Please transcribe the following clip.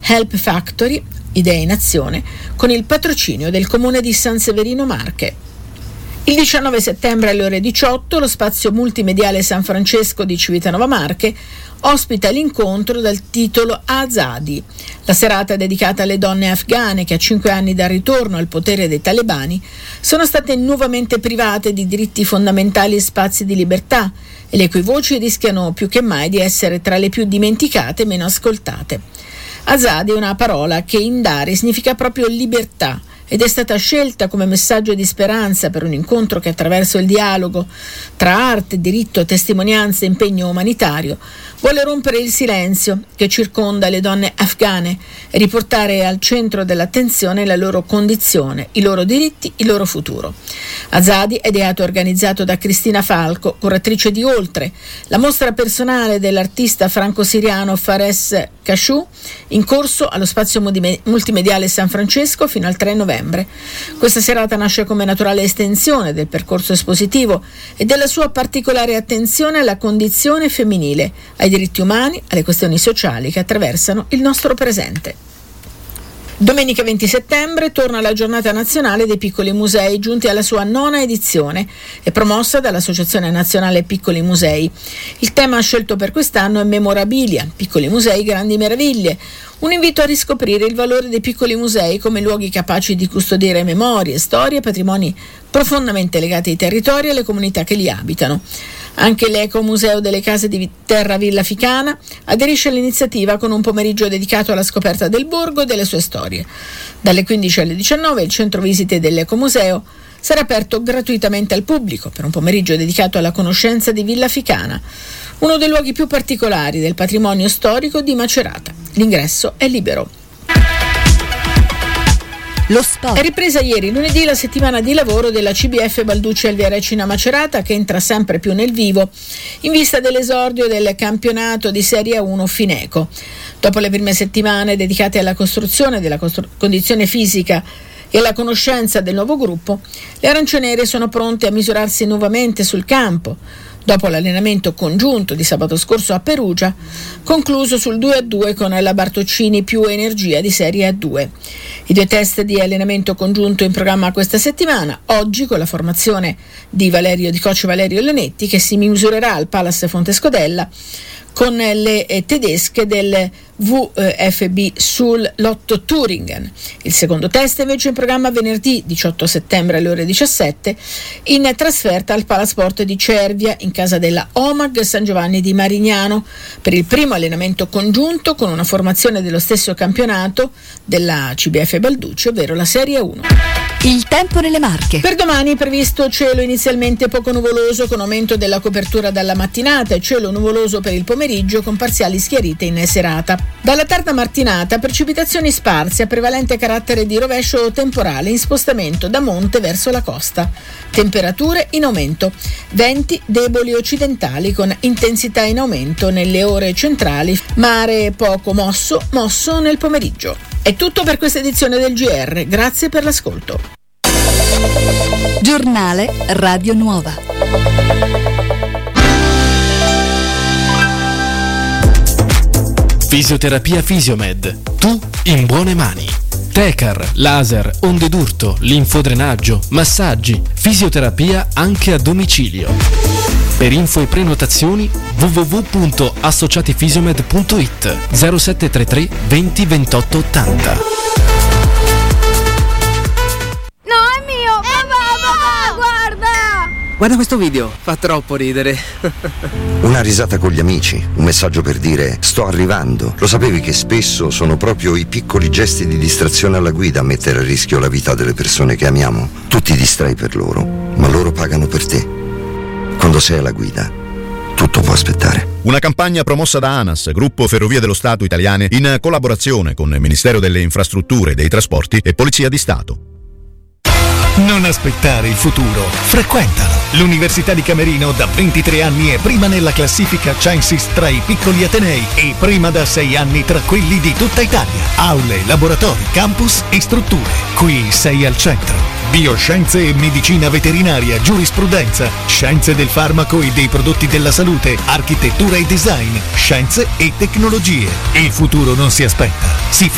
Help Factory, idee in azione, con il patrocinio del Comune di San Severino Marche. Il 19 settembre alle ore 18 lo spazio multimediale San Francesco di Civitanova Marche ospita l'incontro dal titolo Azadi, la serata dedicata alle donne afghane che a 5 anni dal ritorno al potere dei talebani sono state nuovamente private di diritti fondamentali e spazi di libertà e le cui voci rischiano più che mai di essere tra le più dimenticate e meno ascoltate. Azadi è una parola che in Dari significa proprio libertà ed è stata scelta come messaggio di speranza per un incontro che attraverso il dialogo tra arte, diritto, testimonianza e impegno umanitario vuole rompere il silenzio che circonda le donne afghane e riportare al centro dell'attenzione la loro condizione, i loro diritti, il loro futuro. Azadi è ideato e organizzato da Cristina Falco, curatrice di Oltre, la mostra personale dell'artista franco-siriano Fares Kashou, in corso allo spazio multimediale San Francesco fino al 3 novembre. Questa serata nasce come naturale estensione del percorso espositivo e della sua particolare attenzione alla condizione femminile, ai diritti umani, alle questioni sociali che attraversano il nostro presente. Domenica 20 settembre torna la giornata nazionale dei piccoli musei, giunti alla sua 9ª edizione e promossa dall'Associazione Nazionale Piccoli Musei. Il tema scelto per quest'anno è Memorabilia, piccoli musei, grandi meraviglie, un invito a riscoprire il valore dei piccoli musei come luoghi capaci di custodire memorie, storie e patrimoni profondamente legati ai territori e alle comunità che li abitano. Anche l'Ecomuseo delle Case di Terra Villa Ficana aderisce all'iniziativa con un pomeriggio dedicato alla scoperta del borgo e delle sue storie. Dalle 15 alle 19 il centro visite dell'Ecomuseo sarà aperto gratuitamente al pubblico per un pomeriggio dedicato alla conoscenza di Villa Ficana, uno dei luoghi più particolari del patrimonio storico di Macerata. L'ingresso è libero. Lo sport. È ripresa ieri, lunedì, la settimana di lavoro della CBF Balducci Alviarecina Macerata, che entra sempre più nel vivo in vista dell'esordio del campionato di Serie 1 Fineco. Dopo le prime settimane dedicate alla costruzione della condizione fisica e alla conoscenza del nuovo gruppo, le arancionere sono pronte a misurarsi nuovamente sul campo, dopo l'allenamento congiunto di sabato scorso a Perugia, concluso sul 2-2 con la Bartoccini più Energia di Serie A2. I 2 test di allenamento congiunto in programma questa settimana, oggi con la formazione di coach Valerio Leonetti, che si misurerà al Palace Fontescodella con le tedesche del VfB sul Lotto Thüringen. Il secondo test invece in programma venerdì 18 settembre alle ore 17 in trasferta al Palasport di Cervia in casa della Omag San Giovanni di Marignano per il primo allenamento congiunto con una formazione dello stesso campionato della CBF Balducci, ovvero la Serie 1. Il tempo nelle Marche. Per domani è previsto cielo inizialmente poco nuvoloso con aumento della copertura dalla mattinata e cielo nuvoloso per il pomeriggio con parziali schiarite in serata. Dalla tarda mattinata precipitazioni sparse a prevalente carattere di rovescio temporale in spostamento da monte verso la costa. Temperature in aumento. Venti deboli occidentali con intensità in aumento nelle ore centrali. Mare poco mosso nel pomeriggio. È tutto per questa edizione del GR. Grazie per l'ascolto. Giornale Radio Nuova. Fisioterapia Fisiomed. Tu in buone mani. Tecar, laser, onde d'urto, linfodrenaggio, massaggi, fisioterapia anche a domicilio. Per info e prenotazioni www.associatifisiomed.it 0733 20 28 80. Guarda questo video, fa troppo ridere. Una risata con gli amici, un messaggio per dire sto arrivando. Lo sapevi che spesso sono proprio i piccoli gesti di distrazione alla guida a mettere a rischio la vita delle persone che amiamo? Tu ti distrai per loro, ma loro pagano per te. Quando sei alla guida, tutto può aspettare. Una campagna promossa da ANAS, Gruppo Ferrovie dello Stato Italiane, in collaborazione con il Ministero delle Infrastrutture e dei Trasporti e Polizia di Stato. Non aspettare il futuro, frequentalo. L'Università di Camerino da 23 anni è prima nella classifica Censis tra i piccoli atenei e prima da 6 anni tra quelli di tutta Italia. Aule, laboratori, campus e strutture. Qui sei al centro. Bioscienze e medicina veterinaria, giurisprudenza, scienze del farmaco e dei prodotti della salute, architettura e design, scienze e tecnologie. Il futuro non si aspetta, si